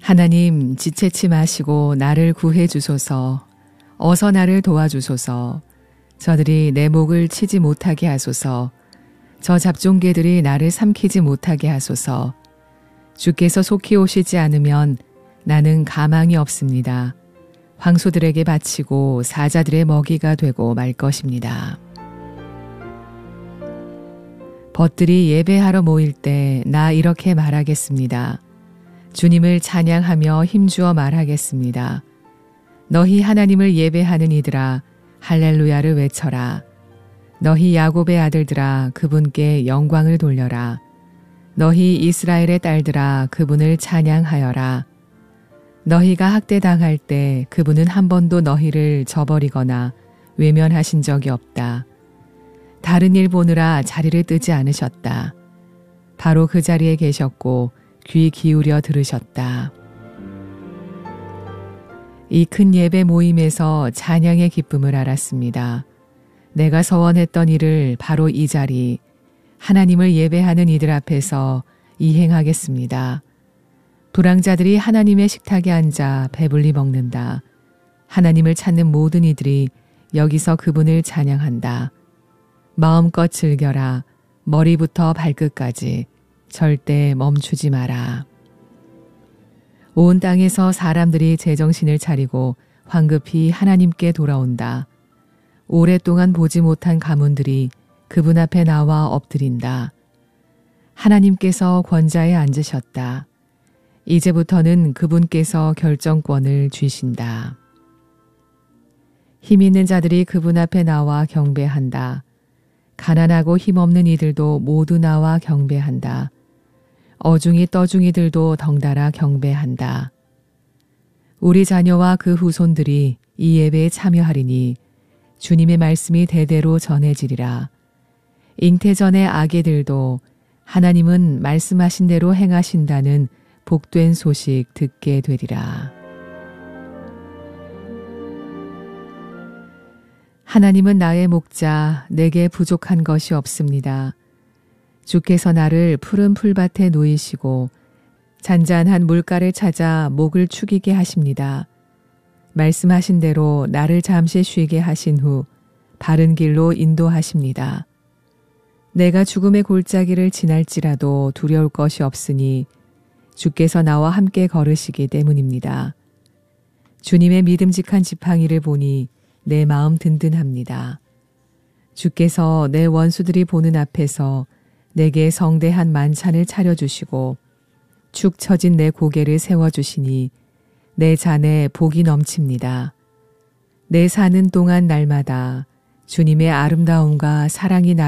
하나님, 지체치 마시고 나를 구해 주소서. 어서 나를 도와주소서. 저들이 내 목을 치지 못하게 하소서. 저 잡종개들이 나를 삼키지 못하게 하소서. 주께서 속히 오시지 않으면 나는 가망이 없습니다. 황소들에게 바치고 사자들의 먹이가 되고 말 것입니다. 벗들이 예배하러 모일 때 나 이렇게 말하겠습니다. 주님을 찬양하며 힘주어 말하겠습니다. 너희 하나님을 예배하는 이들아 할렐루야를 외쳐라. 너희 야곱의 아들들아 그분께 영광을 돌려라. 너희 이스라엘의 딸들아 그분을 찬양하여라. 너희가 학대당할 때 그분은 한 번도 너희를 저버리거나 외면하신 적이 없다. 다른 일 보느라 자리를 뜨지 않으셨다. 바로 그 자리에 계셨고 귀 기울여 들으셨다. 이 큰 예배 모임에서 찬양의 기쁨을 알았습니다. 내가 서원했던 일을 바로 이 자리, 하나님을 예배하는 이들 앞에서 이행하겠습니다. 불황자들이 하나님의 식탁에 앉아 배불리 먹는다. 하나님을 찾는 모든 이들이 여기서 그분을 찬양한다. 마음껏 즐겨라. 머리부터 발끝까지 절대 멈추지 마라. 온 땅에서 사람들이 제정신을 차리고 황급히 하나님께 돌아온다. 오랫동안 보지 못한 가문들이 그분 앞에 나와 엎드린다. 하나님께서 권자에 앉으셨다. 이제부터는 그분께서 결정권을 쥐신다. 힘 있는 자들이 그분 앞에 나와 경배한다. 가난하고 힘없는 이들도 모두 나와 경배한다. 어중이 떠중이들도 덩달아 경배한다. 우리 자녀와 그 후손들이 이 예배에 참여하리니 주님의 말씀이 대대로 전해지리라. 잉태전의 아기들도 하나님은 말씀하신 대로 행하신다는 복된 소식 듣게 되리라. 하나님은 나의 목자, 내게 부족한 것이 없습니다. 주께서 나를 푸른 풀밭에 누이시고 잔잔한 물가를 찾아 목을 축이게 하십니다. 말씀하신 대로 나를 잠시 쉬게 하신 후 바른 길로 인도하십니다. 내가 죽음의 골짜기를 지날지라도 두려울 것이 없으니 주께서 나와 함께 걸으시기 때문입니다. 주님의 믿음직한 지팡이를 보니 내 마음 든든합니다. 주께서 내 원수들이 보는 앞에서 내게 성대한 만찬을 차려주시고 축 처진 내 고개를 세워주시니 내 잔에 복이 넘칩니다. 내 사는 동안 날마다 주님의 아름다움과 사랑이